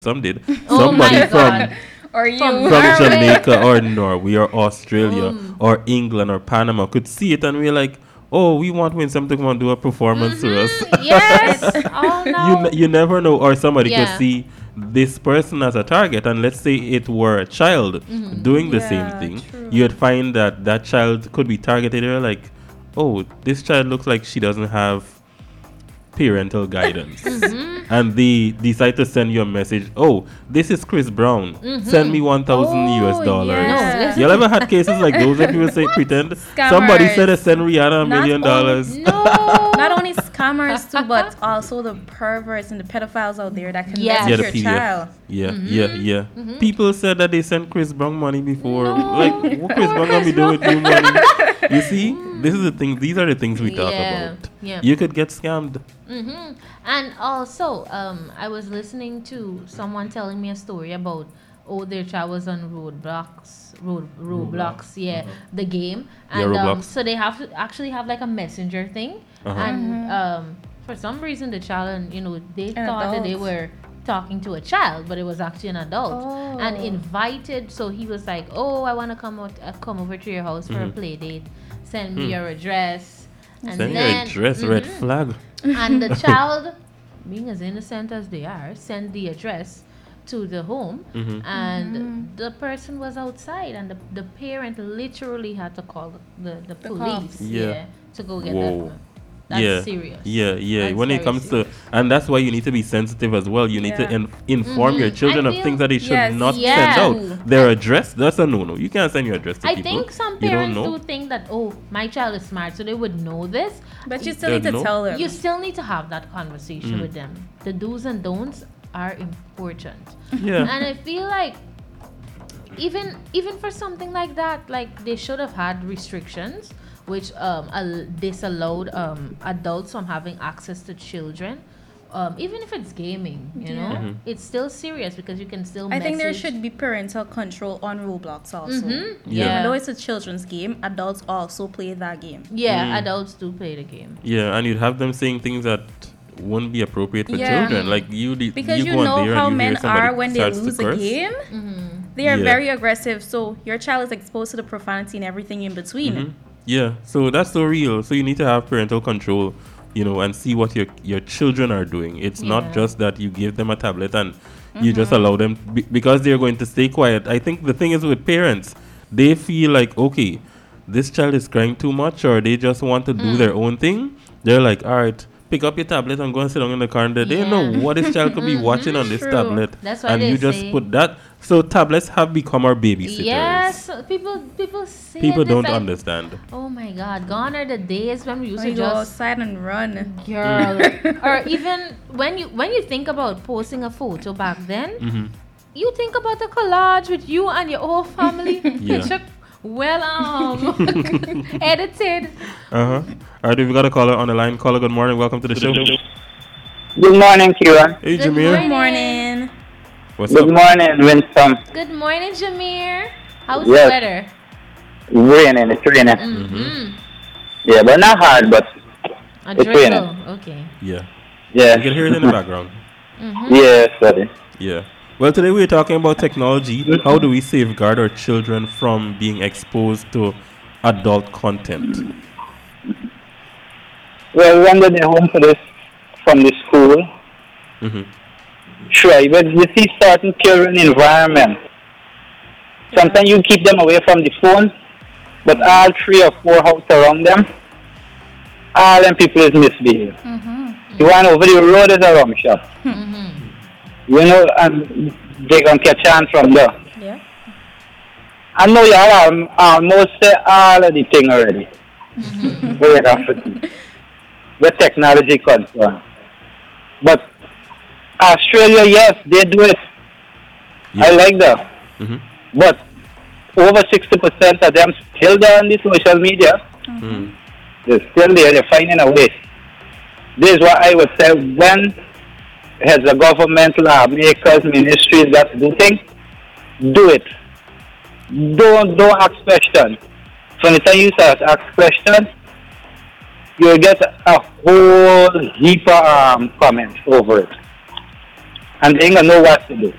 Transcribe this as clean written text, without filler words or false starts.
some did. Oh Somebody my from God. Or you. From from Norway. Jamaica or Norway or Australia or England or Panama could see it and we're like, oh, we want Winsome to come and do a performance to us. Yes. Oh no. You never know, or somebody could Yeah. see this person as a target, and let's say it were a child doing the same Yeah, thing, true. you'd find that that child could be targeted. Or like, oh, this child looks like she doesn't have parental guidance, and they decide to send you a message. Oh, this is Chris Brown. Send me 1,000 US Oh, dollars. yeah. No, listen. You ever had cases like those where people say pretend somebody said to send Rihanna $1 million? No. Not only scammers too, but also the perverts and the pedophiles out there that can Yes. Yeah, message the your PDF. child. Yeah. People said that they sent Chris Brown money before. Like, what Chris Brown gonna be doing with you money? You see, this is the thing. These are the things we talk Yeah, about. yeah. You could get scammed. And also, I was listening to someone telling me a story about their child was on Roblox, yeah, the game, Yeah, and Roblox. so they have to actually have like a messenger thing, and for some reason the child, and they thought that they adult. were talking to a child, but it was actually an adult, and Oh. invited. So he was like, "Oh, I want to come over to your house for a play date. Send me your address." And Send your then, address, red flag. and the child, being as innocent as they are, sent the address to the home, and the person was outside, and the parent literally had to call the police, cops. Yeah. to go get Whoa. that. That's yeah, serious. yeah. That's When it very comes serious. to, and that's why you need to be sensitive as well. You need to Yeah. inform your children I of feel- things that they should Yes. not Yeah. send out. Their address, that's a no-no. You can't send your address to I people. think some You don't parents know. do think that my child is smart, so they would know this. But you still They need to know. tell them. You still need to have that conversation with them. The do's and don'ts are important. Yeah. And I feel like even for something like that, like they should have had restrictions which disallowed adults from having access to children. Even if it's gaming, you know, Mm-hmm. it's still serious because you can still I think there message- should be parental control on Roblox also. Yeah. Even though it's a children's game, adults also play that game. Yeah, adults do play the game. Yeah, and you'd have them saying things that wouldn't be appropriate for Yeah. children. Like Because you go on know there how and you hear men somebody are when they starts to lose a curse. game. They are Yeah. very aggressive. So your child is exposed to the profanity and everything in between. Yeah, so that's so real. So you need to have parental control, and see what your children are doing. It's Yeah. not just that you give them a tablet and you just allow them because they're going to stay quiet. I think the thing is with parents, they feel like, okay, this child is crying too much, or they just want to do their own thing. They're like, all right, pick up your tablet and go and sit down in the car. And they don't know what this child could be watching on this True. tablet. That's why and they you just say- put that. So tablets have become our babysitters. Yes, people say People this, don't like, understand. Oh my God, gone are the days when we used Or to you go just outside and run. girl, or even when you think about posting a photo back then, you think about the collage with you and your whole family. Yeah. Picture edited. All right, we've got a caller on the line. Caller, good morning. Welcome to the show. Good morning, Kieran. Hey, Good Jameer. Good morning. What's Good up? morning, Winston. Good morning, Jameer. How's Yes. the weather? Raining, it's raining. Mm-hmm. Yeah, but not hard, but A It's drizzle. raining. Okay. Yeah. yeah. You can hear it in the background. Yeah, sorry. Yeah. Well, today we're talking about technology. How do we safeguard our children from being exposed to adult content? Well, when they're home from the school, try. But you see certain children environment. Sometimes you keep them away from the phone, but all 3 or 4 houses around them, all them people is misbehaving. You want over the road is a rum shop. And they can catch on from there. Yeah. I know y'all almost say all of the thing already. Where the technology concern. But Australia, yes, they do it. Yeah. I like that. But over 60% of them still there on the social media. They're still there, they're finding a way. This is what I would say, when has the government, lawmakers, ministries got to do things, do it. Don't ask questions. From the time you start ask questions, you'll get a whole heap of comments over it. and they ain't gonna know what to do.